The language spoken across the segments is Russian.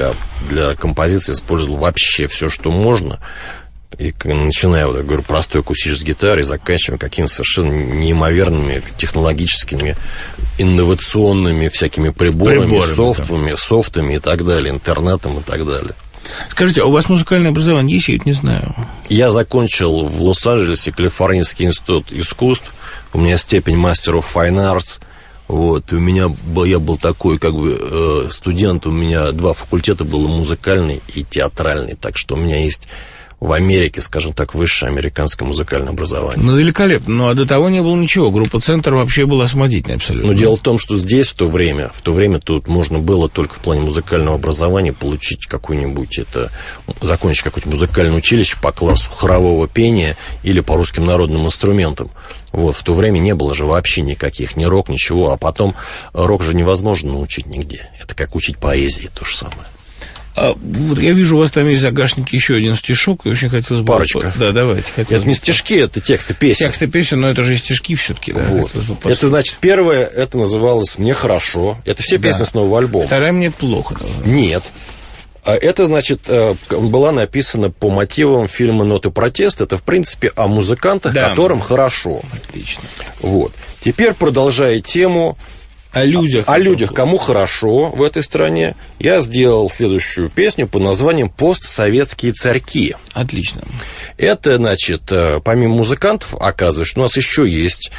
я для композиции использовал вообще все, что можно. И начиная, вот, я говорю, простой кусич с гитарой, заканчивая какими-то совершенно неимоверными технологическими, инновационными всякими приборами софтами и так далее, интернетом и так далее. Скажите, а у вас музыкальное образование есть? Я это не знаю. Я закончил в Лос-Анджелесе Калифорнийский институт искусств. У меня степень Master of Fine Arts. Вот, я был такой, как бы, студент, у меня 2 факультета было, музыкальный и театральный, так что у меня есть в Америке, скажем так, высшее американское музыкальное образование. Ну, великолепно. Ну, а до того не было ничего. Группа «Центр» вообще была самодеятельной абсолютно. Но дело в том, что здесь в то время тут можно было только в плане музыкального образования получить закончить какое-то музыкальное училище по классу хорового пения или по русским народным инструментам. Вот, в то время не было же вообще никаких, ни рок, ничего. А потом рок же невозможно научить нигде. Это как учить поэзии, то же самое. А вот я вижу, у вас там есть в загашнике еще один стишок, и очень хотелось бы... Парочка. Да, давайте. Это не стишки, это тексты песен. Тексты песен, но это же стишки все-таки, да. Вот. Это, значит, первое, это называлось «Мне хорошо». Это все песни с нового альбома. Вторая «Мне плохо». Нет. Это, значит, была написана по мотивам фильма «Ноты протеста». Это, в принципе, о музыкантах, которым хорошо. Отлично. Вот. Теперь, продолжая тему... О людях, кому хорошо в этой стране, я сделал следующую песню под названием «Постсоветские царьки». Отлично. Это, значит, помимо музыкантов, оказывается, у нас еще есть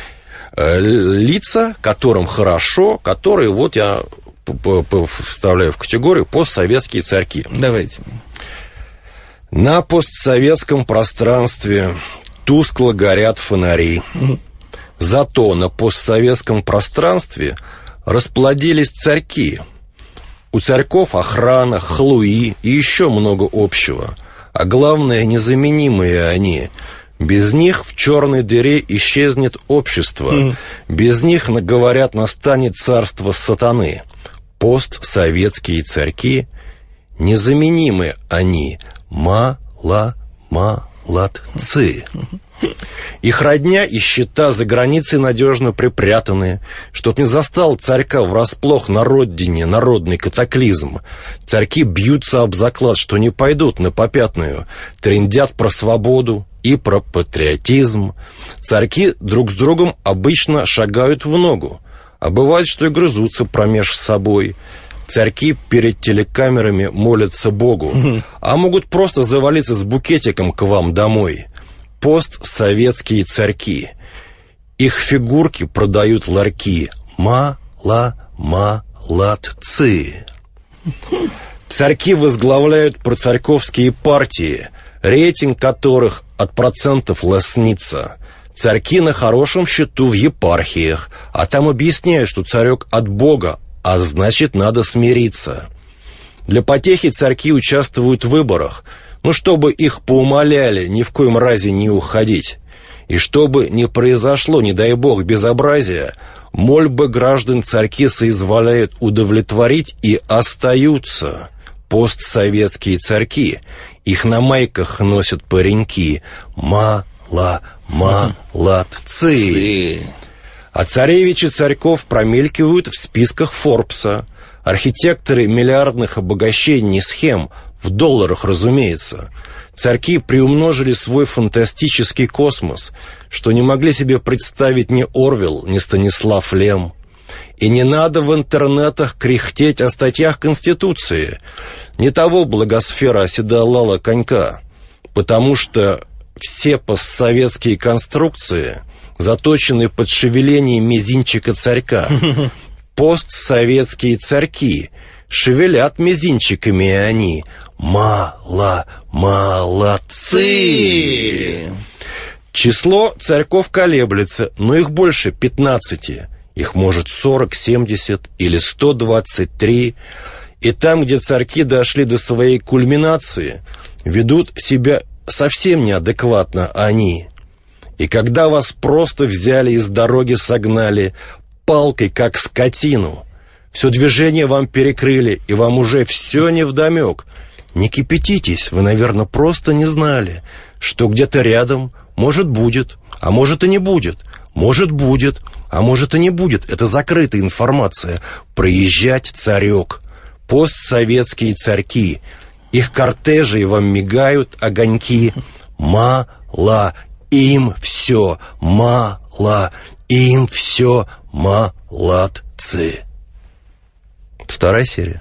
лица, которым хорошо, которые вот я вставляю в категорию «постсоветские царьки». Давайте. На постсоветском пространстве тускло горят фонари. Зато на постсоветском пространстве расплодились царьки. У царьков охрана, хлуи и еще много общего. А главное, незаменимые они. Без них в черной дыре исчезнет общество. Без них, говорят, настанет царство сатаны. Постсоветские царьки, незаменимы они. Молодцы. Их родня и счета за границей надежно припрятаны, чтоб не застал царька врасплох на родине народный катаклизм. Царьки бьются об заклад, что не пойдут на попятную, трындят про свободу и про патриотизм. Царьки друг с другом обычно шагают в ногу, а бывает, что и грызутся промеж собой. Царьки перед телекамерами молятся Богу, а могут просто завалиться с букетиком к вам домой. Постсоветские царьки. Их фигурки продают ларьки. Молодцы. Царьки возглавляют процарьковские партии, рейтинг которых от процентов лоснится. Царьки на хорошем счету в епархиях, а там объясняют, что царек от Бога, а значит, надо смириться. Для потехи царьки участвуют в выборах, чтобы их поумоляли ни в коем разе не уходить. И чтобы не произошло, не дай бог, безобразия, мольбы граждан царьки соизволяют удовлетворить и остаются. Постсоветские царьки, их на майках носят пареньки. Молодцы. А царевичи царьков промелькивают в списках Форбса. Архитекторы миллиардных обогащений схем, в долларах, разумеется. Царьки приумножили свой фантастический космос, что не могли себе представить ни Орвелл, ни Станислав Лем. И не надо в интернетах кряхтеть о статьях Конституции. Не того благосфера оседлала конька, потому что все постсоветские конструкции заточены под шевеление мизинчика царька. Постсоветские царьки, шевелят мизинчиками они. Молодцы! Число царьков колеблется, но их больше 15. Их может 40, 70 или 123. И там, где царьки дошли до своей кульминации, ведут себя совсем неадекватно они. И когда вас просто взяли и с дороги согнали палкой, как скотину, все движение вам перекрыли, и вам уже все невдомек. Не кипятитесь, вы, наверное, просто не знали, что где-то рядом, может, будет, а может и не будет, может, будет, а может и не будет. Это закрытая информация. Проезжать царек. постсоветские царьки. Их кортежи вам мигают огоньки. Мало, им все мало, им все молодцы. Вторая серия.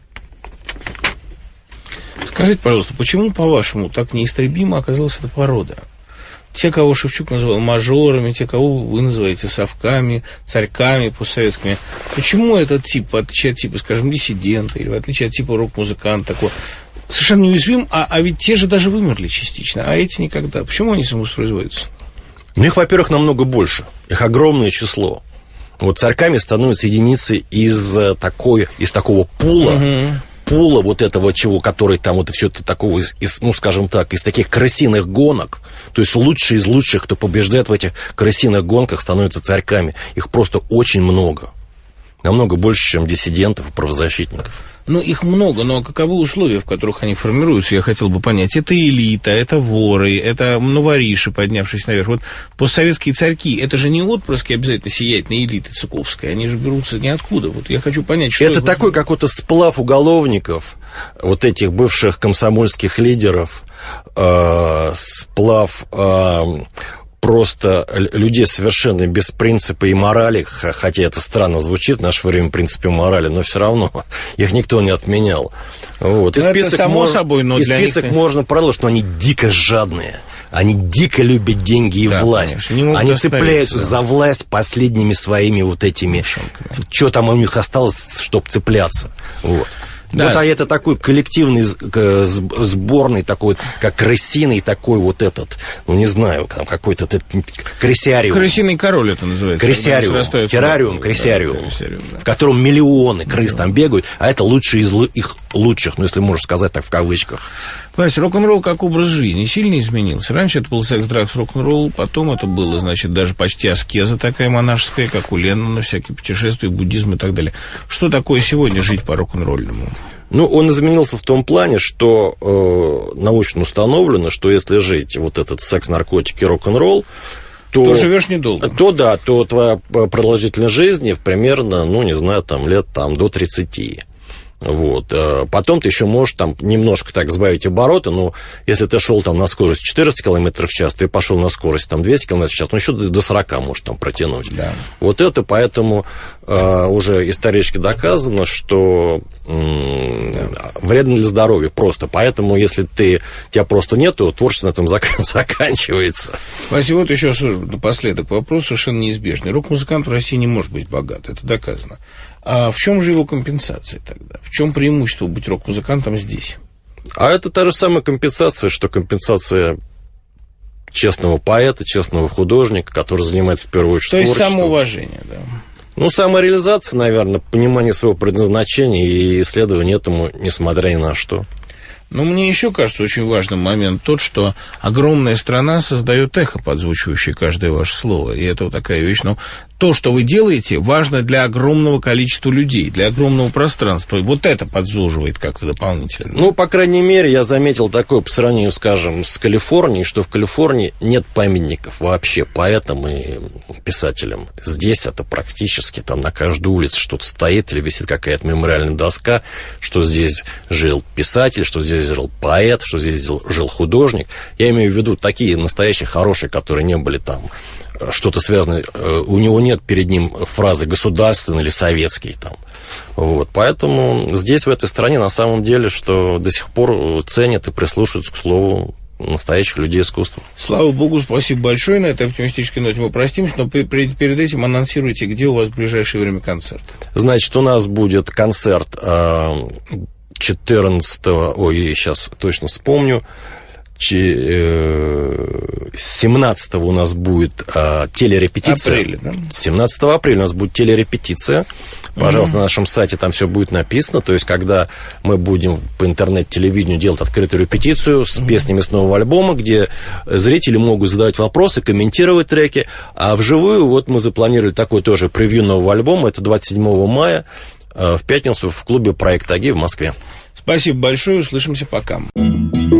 Скажите, пожалуйста, почему, по-вашему, так неистребимо оказалась эта порода? Те, кого Шевчук называл мажорами, те, кого вы называете совками, царьками постсоветскими. Почему этот тип, в отличие от типа, скажем, диссидента, или в отличие от типа рок-музыканта, такой совершенно неуязвим, а ведь те же даже вымерли частично, а эти никогда. Почему они самовоспроизводятся? Ну, их, во-первых, намного больше. Их огромное число. Вот царьками становятся единицы из такого пула, пула вот этого чего, который там вот все это такого, ну, скажем так, из таких крысиных гонок. То есть лучшие из лучших, кто побеждает в этих крысиных гонках, становятся царьками. Их просто очень много. Намного больше, чем диссидентов и правозащитников. Ну, их много, но каковы условия, в которых они формируются, я хотел бы понять. Это элита, это воры, это новориши, поднявшись наверх. Вот постсоветские царьки, это же не отпрыски обязательно сиятельной элиты цыковской, они же берутся ниоткуда. Вот я хочу понять, что... Это такой какой-то сплав уголовников, вот этих бывших комсомольских лидеров, сплав... просто людей совершенно без принципа и морали, хотя это странно звучит в наше время, принципе морали, но все равно их никто не отменял. Вот. И список, это само собой, но для список них... можно продолжить, что они дико жадные. Они дико любят деньги и власть. Они цепляются за власть последними своими вот этими... Что там у них осталось, чтобы цепляться. Вот. Да. Вот, а это такой коллективный сборный, такой, как крысиный, такой вот этот, ну, не знаю, там какой-то крысиариум. Крысиный король это называется. Крысиариум, террариум, крысиариум, да, в котором миллионы крыс там бегают, а это лучшие из их лучших, ну, если можно сказать так в кавычках. Вася, рок-н-ролл как образ жизни сильно изменился. Раньше это был секс, дракс, рок-н-ролл, потом это было, значит, даже почти аскеза такая монашеская, как у Леннона, всякие путешествия, буддизм и так далее. Что такое сегодня жить по рок-н-ролльному? Ну, он изменился в том плане, что научно установлено, что если жить вот этот секс, наркотики, рок-н-ролл, то живешь недолго. То твоя продолжительность жизни примерно, ну, не знаю, там, лет до 30. Вот. Потом ты еще можешь там немножко так сбавить обороты, но если ты шел там на скорость 14 км в час, ты пошел на скорость там 200 км в час, ну еще до 40 можешь там протянуть. Да. Вот это поэтому уже исторически доказано, что вредно для здоровья просто. Поэтому если тебя просто нету, творчество на этом заканчивается. Вася, вот еще напоследок вопрос совершенно неизбежный. Рок-музыкант в России не может быть богат, это доказано. А в чем же его компенсация тогда? В чем преимущество быть рок-музыкантом здесь? А это та же самая компенсация, что компенсация честного поэта, честного художника, который занимается в первую очередь творчеством. То есть самоуважение, да? Ну, самореализация, наверное, понимание своего предназначения и исследование этому, несмотря ни на что. Но мне еще кажется очень важным момент тот, что огромная страна создает эхо, подзвучивающее каждое ваше слово. И это вот такая вещь. Но то, что вы делаете, важно для огромного количества людей, для огромного пространства. И вот это подзуживает как-то дополнительно. Ну, по крайней мере, я заметил такое по сравнению, скажем, с Калифорнией, что в Калифорнии нет памятников вообще поэтам и писателям. Здесь это практически там на каждой улице что-то стоит или висит какая-то мемориальная доска, что здесь жил писатель, что здесь жил поэт, что здесь жил художник. Я имею в виду такие настоящие хорошие, которые не были там что-то связанное, у него нет перед ним фразы государственный или советский там. Вот. Поэтому здесь, в этой стране, на самом деле, что до сих пор ценят и прислушиваются к слову настоящих людей искусства. Слава богу, спасибо большое. На этой оптимистической ноте мы простимся, но перед этим анонсируйте, где у вас в ближайшее время концерт. Значит, у нас будет концерт 14-го, сейчас точно вспомню, 17-го у нас будет телерепетиция. Апреля, да? 17 апреля у нас будет телерепетиция. Пожалуйста, на нашем сайте там все будет написано. То есть, когда мы будем по интернет-телевидению делать открытую репетицию с песнями с нового альбома, где зрители могут задавать вопросы, комментировать треки. А вживую вот мы запланировали такой тоже превью нового альбома. Это 27 мая в пятницу в клубе «Проект Аги» в Москве. Спасибо большое. Услышимся. Пока.